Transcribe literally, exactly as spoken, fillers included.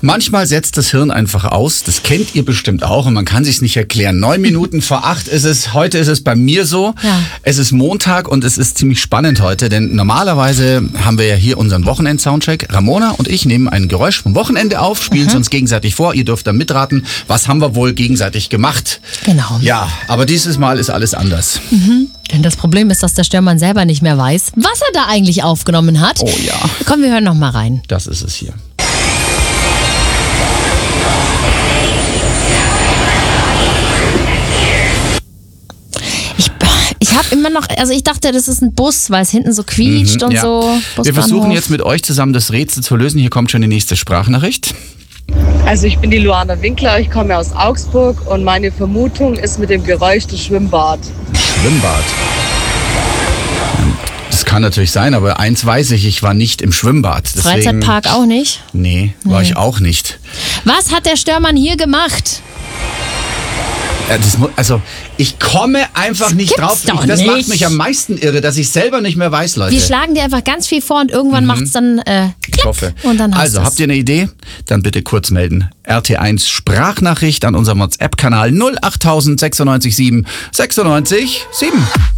Manchmal setzt das Hirn einfach aus. Das kennt ihr bestimmt auch und man kann sich's nicht erklären. Neun Minuten vor acht ist es. Heute ist es bei mir so. Ja. Es ist Montag und es ist ziemlich spannend heute, denn normalerweise haben wir ja hier unseren Wochenend-Soundcheck. Ramona und ich nehmen ein Geräusch vom Wochenende auf, spielen es uns gegenseitig vor. Ihr dürft dann mitraten, was haben wir wohl gegenseitig gemacht. Genau. Ja, aber dieses Mal ist alles anders. Mhm. Denn das Problem ist, dass der Störmann selber nicht mehr weiß, was er da eigentlich aufgenommen hat. Oh ja. Komm, wir hören noch mal rein. Das ist es hier. Ich, ich habe immer noch, also ich dachte, das ist ein Bus, weil es hinten so quietscht Mhm, und ja. so. Wir versuchen Busbahnhof. jetzt mit euch zusammen das Rätsel zu lösen. Hier kommt schon die nächste Sprachnachricht. Also ich bin die Luana Winkler, ich komme aus Augsburg und meine Vermutung ist mit dem Geräusch das Schwimmbad. Schwimmbad. Das kann natürlich sein, aber eins weiß ich, ich war nicht im Schwimmbad. Deswegen, Freizeitpark auch nicht. Nee, war ich auch nicht. Was hat der Störmann hier gemacht? Ja, das, mu- also, ich komme einfach Das nicht gibt's drauf. doch Ich, das nicht. macht mich am meisten irre, dass ich selber nicht mehr weiß, Leute. Wir schlagen dir einfach ganz viel vor und irgendwann macht's dann äh, Ich hoffe. und dann hast Also, du's. habt ihr eine Idee? Dann bitte kurz melden. R T eins Sprachnachricht an unserem WhatsApp-Kanal null acht sechsundneunzig sieben sechsundneunzig sieben.